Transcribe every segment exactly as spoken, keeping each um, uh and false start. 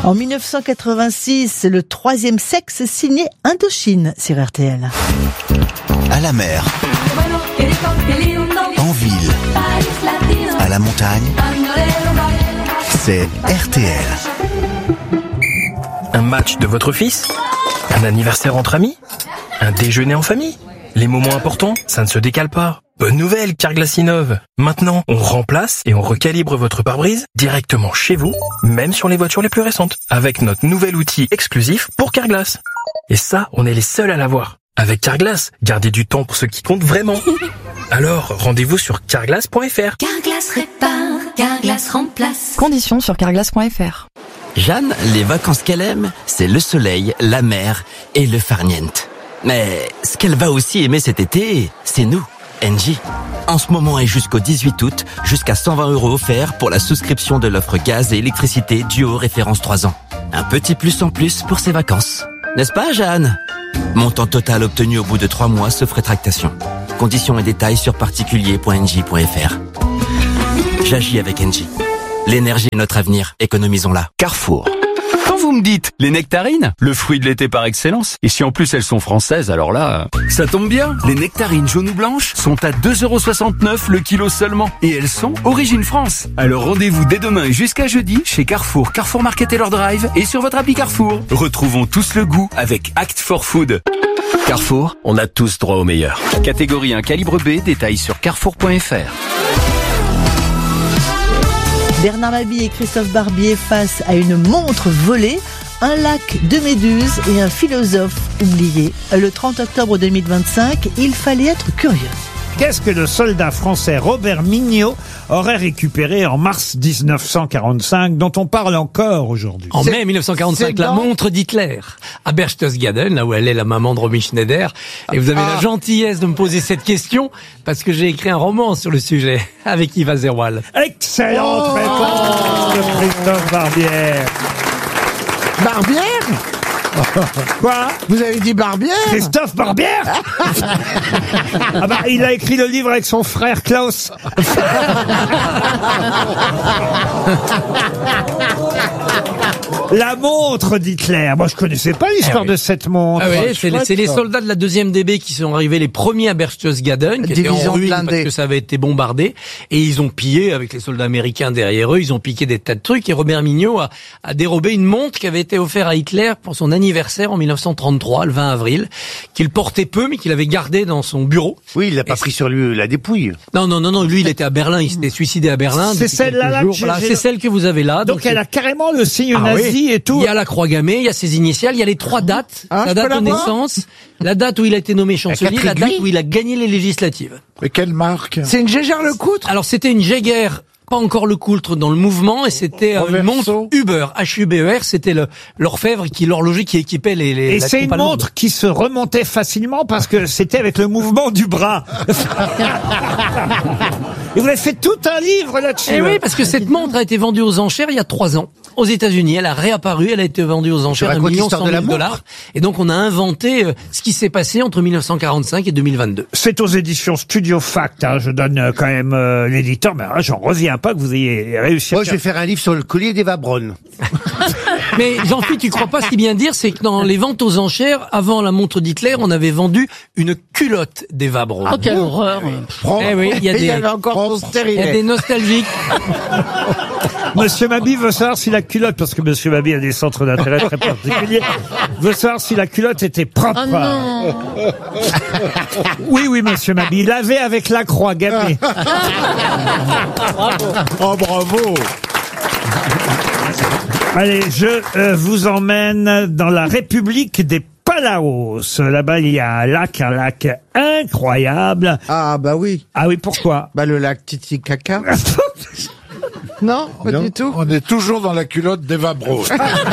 En dix-neuf cent quatre-vingt-six, le troisième sexe signé Indochine sur R T L. À la mer, en ville, à la montagne, c'est R T L. Un match de votre fils? Un anniversaire entre amis? Un déjeuner en famille? Les moments importants, ça ne se décale pas. Bonne nouvelle, Carglass innove. Maintenant, on remplace et on recalibre votre pare-brise directement chez vous, même sur les voitures les plus récentes, avec notre nouvel outil exclusif pour Carglass. Et ça, on est les seuls à l'avoir. Avec Carglass, gardez du temps pour ce qui compte vraiment. Alors, rendez-vous sur carglass point f r. Carglass répare, Carglass remplace. Conditions sur carglass point f r. Jeanne, les vacances qu'elle aime, c'est le soleil, la mer et le farniente. Mais ce qu'elle va aussi aimer cet été, c'est nous, Engie. En ce moment et jusqu'au dix-huit août, jusqu'à cent vingt euros offerts pour la souscription de l'offre gaz et électricité Duo référence trois ans. Un petit plus en plus pour ses vacances. N'est-ce pas, Jeanne? Montant total obtenu au bout de trois mois sauf rétractation. Conditions et détails sur particulier point engie point f r. J'agis avec Engie. L'énergie est notre avenir, économisons-la. Carrefour. Quand vous me dites les nectarines, le fruit de l'été par excellence, et si en plus elles sont françaises, alors là, ça tombe bien. Les nectarines jaunes ou blanches sont à deux euros soixante-neuf le kilo seulement, et elles sont origine France. Alors rendez-vous dès demain et jusqu'à jeudi chez Carrefour, Carrefour Market et leur drive, et sur votre appli Carrefour. Retrouvons tous le goût avec Act for Food. Carrefour, on a tous droit au meilleur. Catégorie un calibre B, détails sur carrefour point f r. Bernard Mabille et Christophe Barbier face à une montre volée, un lac de méduses et un philosophe oublié. Le trente octobre deux mille vingt-cinq, il fallait être curieux. Qu'est-ce que le soldat français Robert Mignot aurait récupéré en mars dix-neuf cent quarante-cinq, dont on parle encore aujourd'hui? En mai mille neuf cent quarante-cinq, la montre d'Hitler, à Berchtesgaden, là où elle est la maman de Romy Schneider. Et vous avez ah. la gentillesse de me poser cette question, parce que j'ai écrit un roman sur le sujet, avec Yves Azerwal. Excellente oh. réponse de Christophe Barbière. Barbière? Quoi? Vous avez dit Barbière? Christophe Barbière? Ah bah, il a écrit le livre avec son frère Klaus. La montre d'Hitler. Moi, je connaissais pas l'histoire eh oui. de cette montre. Ah oui, c'est, les, c'est les soldats de la deuxième D B qui sont arrivés les premiers à Berchtesgaden, qui étaient en ruine parce que ça avait été bombardé, et ils ont pillé, avec les soldats américains derrière eux, ils ont piqué des tas de trucs, et Robert Mignot a, a dérobé une montre qui avait été offerte à Hitler pour son anniversaire en mille neuf cent trente-trois, le vingt avril, qu'il portait peu, mais qu'il avait gardé dans son bureau. Oui, il l'a pas et pris sur lui la dépouille. Non, non, non, non, lui, il était à Berlin, il s'était suicidé à Berlin. C'est celle-là, là, que voilà, c'est celle que vous avez là. Donc, donc elle a carrément le signe ah, nazi. Oui. Et tout. Il y a la croix gammée, il y a ses initiales, il y a les trois dates, ah, la date de naissance, la date où il a été nommé chancelier, la date où il a gagné les législatives. Et quelle marque? C'est une Jaeger-LeCoultre? Alors c'était une Jaeger, pas encore Lecoultre dans le mouvement, et c'était euh, une montre Huber, H U B E R, c'était le, l'orfèvre qui, l'horloger qui équipait les, les Et c'est une montre qui se remontait facilement parce que c'était avec le mouvement du bras. Et vous avez fait tout un livre là-dessus. Eh oui, parce que cette montre a été vendue aux enchères il y a trois ans. Aux États-Unis, elle a réapparu, elle a été vendue aux enchères à un million cent mille dollars. Et donc on a inventé euh, ce qui s'est passé entre mille neuf cent quarante-cinq et deux mille vingt-deux. C'est aux éditions Studio Fact, hein, je donne euh, quand même euh, l'éditeur, mais hein, j'en reviens pas que vous ayez réussi. Moi, à faire... je vais faire un livre sur le collier d'Eva Braun. Mais Jean-Philippe, tu crois pas si bien dire, c'est que dans les ventes aux enchères, avant la montre d'Hitler, on avait vendu une culotte d'Eva Braun. Oh, quelle horreur! Eh oui, il y a des, il y avait encore il y a des nostalgiques. Monsieur Mabille veut savoir si la culotte, parce que Monsieur Mabille a des centres d'intérêt très particuliers, veut savoir si la culotte était propre. Oh non. Oui, oui, Monsieur Mabille, lavé avec la croix gammée. Bravo. Oh, bravo. Allez, je euh, vous emmène dans la République des Palaos. Là-bas, il y a un lac, un lac incroyable. Ah, bah oui. Ah oui, pourquoi? Bah le lac Titicaca. Non, pas non, du tout. On est toujours dans la culotte d'Eva Braun.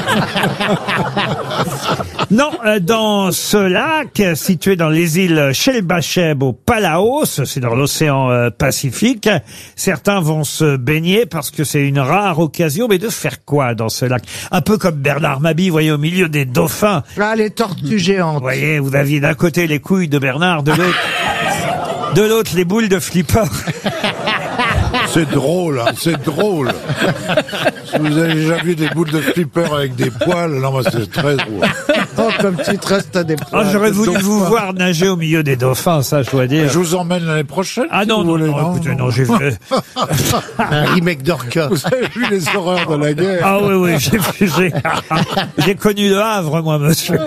Non, euh, dans ce lac, situé dans les îles Shelbacheb au Palaos, c'est dans l'océan euh, Pacifique, certains vont se baigner parce que c'est une rare occasion, mais de faire quoi dans ce lac? Un peu comme Bernard Mabille, vous voyez, au milieu des dauphins. Ah, les tortues géantes. Vous voyez, vous aviez d'un côté les couilles de Bernard, de l'autre, de l'autre les boules de Flipper. C'est drôle, hein, c'est drôle. Si vous avez déjà vu des boules de flipper avec des poils, non, mais c'est très drôle. Oh, comme tu te restes à des Ah, j'aurais voulu vous voir nager au milieu des dauphins, ça, je dois dire. Je vous emmène l'année prochaine. Ah si non, vous non, voulez, non, écoutez, non, j'ai vu. Un remake d'Orca. Vous avez vu les horreurs de la guerre. Ah oui, oui, j'ai vu, j'ai, j'ai connu le Havre, moi, monsieur.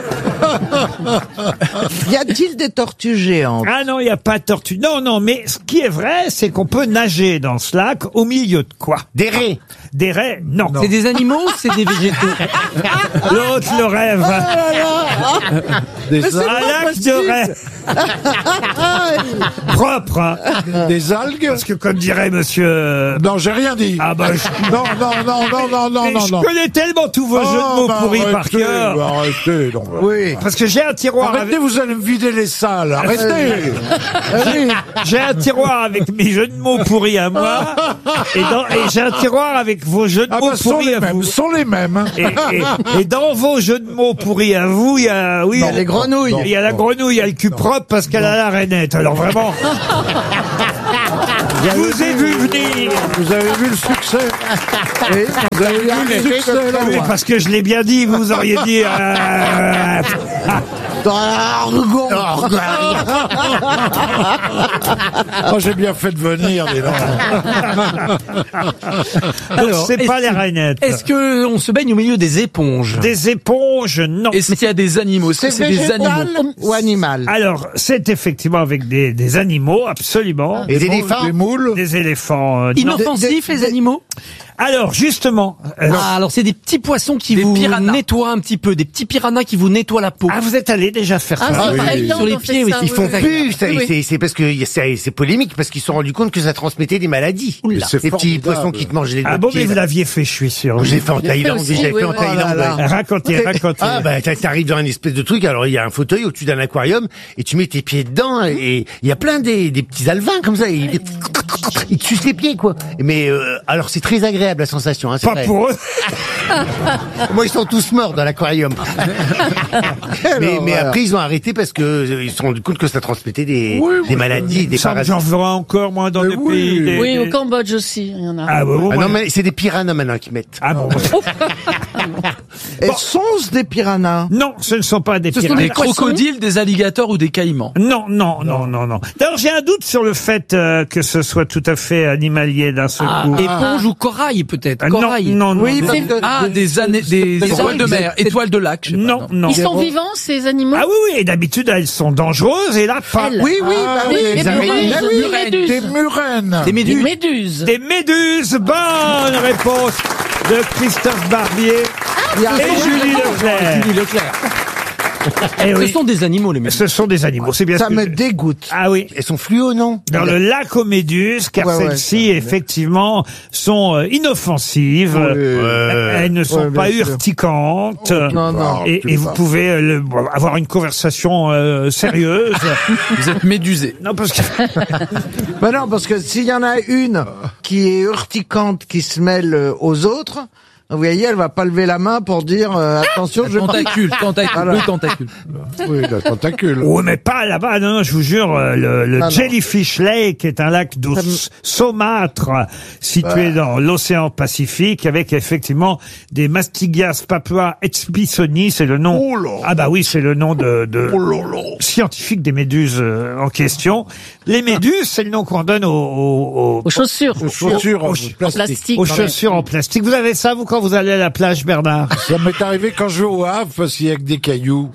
Y a-t-il des tortues géantes? Ah non, il n'y a pas de tortue. Non, non, mais ce qui est vrai, c'est qu'on peut nager dans ce lac au milieu de quoi? Des raies. Des raies? Non. C'est des animaux ou c'est des végétaux? L'autre le rêve. Des, Un lac de raies. Propre, hein. des algues. Parce que comme dirait monsieur... Non, j'ai rien dit. Ah bah, je... Non, non, non, non, non, non, Mais non, je non. connais tellement tous vos jeux de mots bah, pourris par arrêtez, cœur. bah, arrêtez, non. Oui. Parce que j'ai un tiroir Arrêtez, avec... vous allez me vider les salles. Arrêtez. J'ai un tiroir avec mes jeux de mots pourris à moi. Et, dans... et j'ai un tiroir avec vos jeux de Ah mots bah, sont pourris les à mêmes, vous. sont les mêmes. Et, et, et dans vos jeux de mots pourris à vous, il y a, oui, Il y a les grenouilles. il y a la grenouille, il y a le cul propre parce qu'elle a la rainette. Alors vraiment, je vous ai vu venir. Vous avez vu le succès. Oui. Vous avez vu le succès, là. Oui, parce que je l'ai bien dit, vous auriez dit. Euh... Argon. Oh, j'ai bien fait de venir, dis donc. Alors, c'est est-ce pas que- les rainettes. Est-ce que on se baigne au milieu des éponges? Des éponges, non. Est-ce qu'il y a des animaux? Est-ce que C'est c'est des végétal animaux? ou animal? Alors, c'est effectivement avec des, des animaux, absolument. Des éléphants? Des moules. Des éléphants. euh, non. Inoffensifs, Des- les des- animaux? Alors, justement. euh, Ah, alors c'est des petits poissons qui Des vous piranhas. nettoient un petit peu, des petits piranhas qui vous nettoient la peau. Ah, vous êtes allé déjà faire ça. Ah, c'est oui. par exemple, Sur les on fait pieds, oui. ça, Ils font Plus, ça, Oui, oui. c'est- c'est parce que y a- c'est c'est polémique parce qu'ils se sont rendus compte que ça transmettait des maladies. Oula. C'est Ces petits formidable. poissons qui te mangent les Ah doigts bon, de mais pied, vous là. l'aviez fait, je suis sûr. Je l'ai fait en Thaïlande, aussi, j'ai fait oui, en oui. Thaïlande. Oh là là. ouais. Racontez, racontez. Ah bah t'a- t'arrives dans une espèce de truc, alors il y a un fauteuil au-dessus d'un aquarium et tu mets tes pieds dedans et il y a plein des, des petits alevins comme ça, et ils, ils te sucent les pieds quoi. Mais euh, alors c'est très agréable la sensation. Hein, c'est Pas vrai. pour eux. Moi ils sont tous morts dans l'aquarium. mais, mais après ils ont arrêté parce que euh, ils se sont rendus compte que ça transmettait des, Oui, des oui, maladies, des Ça, parasites. j'en ferai encore, moi, dans Mais des oui. pays. des- Oui, des- au Cambodge aussi, il y en a. Ah, bon, Ah moi- non mais c'est des piranhas maintenant qu'ils mettent. Ah bon. Et sont-ce des piranhas? Non, ce ne sont pas des Ce sont piranhas. Des crocodiles, des alligators ou des caïmans? Non, non, non, non, non. D'ailleurs, j'ai un doute sur le fait euh, que ce soit tout à fait animalier d'un seul Ah, coup. éponge ou corail peut-être? Ah, non, Corail. non, non, Oui, non. parce que- Ah, des années, des des- étoiles de des- mer, des- étoiles de lac. je sais pas, non, non. Ils sont vivants, ces animaux? Ah oui, oui, et d'habitude, elles sont dangereuses, et là, pas. Elles. Oui, oui, Ah, bah Des, oui. des les araignées. méduses, Bah des oui. méduses. Des murènes. Des Des méduses. méduses. Des méduses. Bonne réponse de Christophe Barbier Il y a- et Julie Leclerc. Julie Leclerc. Eh Ce oui, sont des animaux les méduses. ce sont des animaux, c'est bien Ça ce que me je- dégoûte. Ah oui. Elles sont fluo non? Dans le lac aux méduses, car Ouais, ouais. celles-ci, effectivement, sont euh, inoffensives. Euh, Elles ne sont Ouais, bien pas sûr. urticantes. Non, non. Et, et vous pouvez euh, le- avoir une conversation euh, sérieuse. Vous êtes médusé. Non, parce que... Bah non, parce que s'il y en a une qui est urticante, qui se mêle euh, aux autres, vous voyez, elle va pas lever la main pour dire euh, attention, je Tentacule, tentacule, Voilà. le tentacule. Oui, la tentacule. Oh, mais pas là-bas, non, non, je vous jure, euh, le, le Ah, non. Jellyfish Lake est un lac d'eau Ça me- s- saumâtre situé dans l'océan Pacifique avec effectivement des Mastigias papua expissoni, c'est le nom. Oh là. Ah bah oui, c'est le nom de, de Oh là là. scientifique des méduses euh, en question. Les méduses, c'est le nom qu'on donne aux, aux, aux- Aux chaussures. Aux chaussures en aux- plastique. Plastique. aux quand chaussures en plastique. Vous avez ça, vous, quand vous allez à la plage, Bernard? Ça m'est arrivé quand je vais au Havre parce qu'il y a que des cailloux.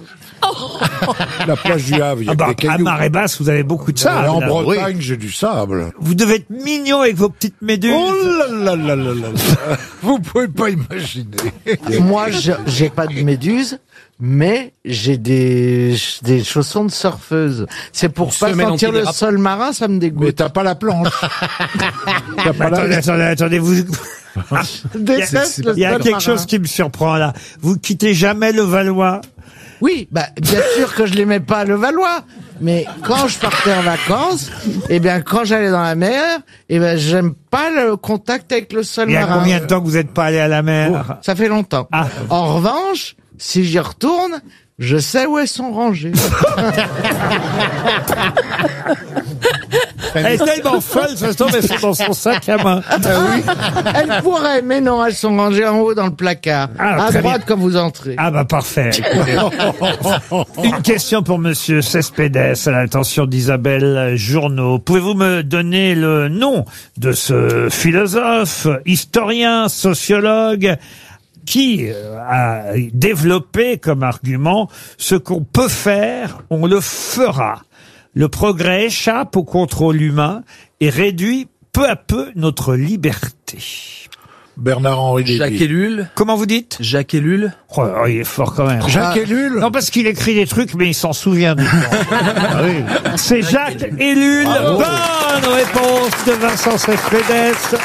La plage du Havre, il y a Ah que bah, des à cailloux. marée basse, vous avez beaucoup de Et ça. en là. Bretagne, j'ai du sable. Vous devez être mignon avec vos petites méduses. Oh là là là là là là. Vous pouvez pas imaginer. Moi, je- j'ai pas de méduse, mais j'ai des, des chaussons de surfeuse. C'est pour se pas met sentir le l'antidérapant. sol marin, ça me Mais dégoûte. t'as pas la planche. T'as pas la... Attendez, attendez, attendez, vous... Je Il y a, déteste le il y a sol quelque marin. chose qui me surprend là. Vous quittez jamais le Valois. Oui, bah, bien sûr que je l'aimais pas le Valois. Mais quand je partais en vacances, eh bien, quand j'allais dans la mer, eh ben, j'aime pas le contact avec le sol Il y a marin. combien de temps que vous n'êtes pas allé à la mer? Ça fait longtemps. Ah. En revanche, si j'y retourne, je sais où elles sont rangées. Elle est tellement folle, ça se tombe, elle est dans son sac à main. Ah oui. Elle pourrait, mais non, elles sont rangées en haut dans le placard. Ah, à très droite bien. quand vous entrez. Ah bah parfait. Une question pour Monsieur Cespedes à l'attention d'Isabelle Journeau. Pouvez-vous me donner le nom de ce philosophe, historien, sociologue qui euh, a développé comme argument ce qu'on peut faire, on le fera. Le progrès échappe au contrôle humain et réduit peu à peu notre liberté. Bernard-Henri Lévy. Jacques Ellul. Comment vous dites? Jacques Ellul. Oh, oh, il est fort quand même. Jacques Ellul. Non, parce qu'il écrit des trucs, mais il s'en souvient du temps. Ah oui. C'est Jacques Ellul. Bravo. Bonne réponse de Vincent Cespedes.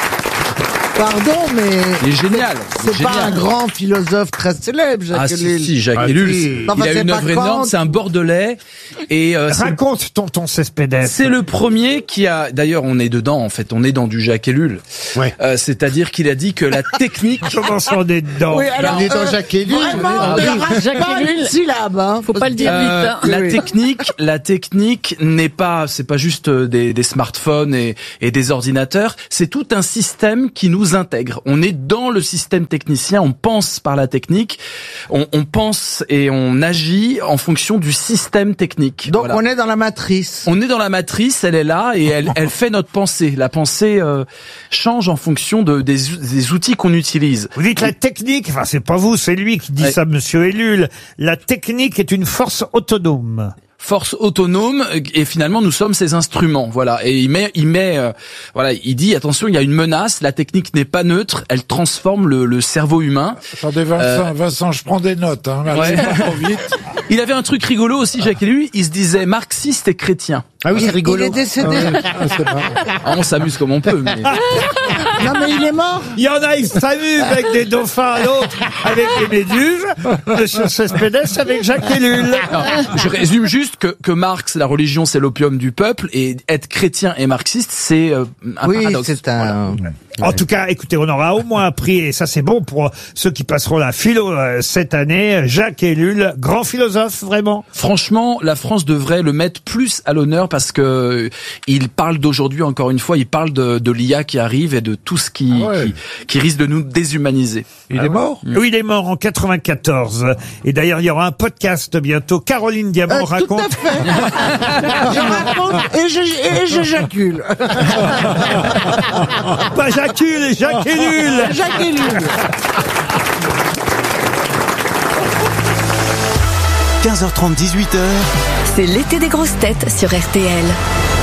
Pardon, mais Il est génial. il est c'est pas génial. un grand philosophe très célèbre, Jacques Ah si, Ellul. si, Jacques Ah, Ellul, si. c'est- Enfin, il a c'est une pas œuvre énorme, Kant. c'est un bordelais et euh, c'est- Raconte, tonton Cespedes. c'est le premier qui a, d'ailleurs on est dedans en fait, on est dans du Jacques Ellul. Ouais. Euh, c'est-à-dire qu'il a dit que la technique... Comment ça, on est dedans? Oui, alors, On est dans euh, Jacques Ellul. Vraiment, Ah ne oui. rate Jacques pas Ellul. une syllabe, hein. Faut pas le dire Euh, vite. Hein. la Oui. technique, la technique n'est pas, c'est pas juste des, des smartphones et, et des ordinateurs. C'est tout un système qui nous intègre. On est dans le système technicien. On pense par la technique. On, on pense et on agit en fonction du système technique. Donc Voilà. on est dans la matrice. On est dans la matrice, elle est là et elle, elle fait notre pensée. La pensée euh, change en fonction de, des, des outils qu'on utilise. Vous dites la technique, enfin c'est pas vous, c'est lui qui dit Ouais. ça, monsieur Ellul. La technique est une force autonome. Force autonome et finalement nous sommes ses instruments, voilà. Et il met, il met, euh, voilà, il dit attention, il y a une menace. La technique n'est pas neutre, elle transforme le, le cerveau humain. Attendez, Vincent, Euh, Vincent, je prends des notes, hein. Ouais. Allez pas trop vite. Il avait un truc rigolo aussi, Jacques Ellul. Il se disait marxiste et chrétien. Ah oui, c'est Il rigolo. est décédé. Ah, c'est marrant. Ah, on s'amuse comme on peut. Mais... Non, mais il est mort. Il y en a, ils s'amusent avec des dauphins, l'autre avec des méduses. Monsieur Cespedes avec Jacques Ellul. Non, je résume juste que, que Marx, la religion, c'est l'opium du peuple, et être chrétien et marxiste, c'est euh, un Oui, paradoxe. c'est un... En tout cas, écoutez, on aura au moins appris, et ça c'est bon pour ceux qui passeront la philo euh, cette année, Jacques Ellul, grand philosophe, vraiment. Franchement, la France devrait le mettre plus à l'honneur parce que il parle d'aujourd'hui, encore une fois, il parle de, de l'I A qui arrive et de tout ce qui, Ah ouais. qui, qui risque de nous déshumaniser. Il est mort? Oui, il est mort en quatre-vingt-quatorze. Et d'ailleurs, il y aura un podcast bientôt. Caroline Diamant Euh, tout raconte... à fait. Je raconte et je- et j'éjacule. Pas Jacques-Ellul, Jacques Ellul. Jacques Ellul. quinze heures trente, dix-huit heures. C'est l'été des grosses têtes sur R T L.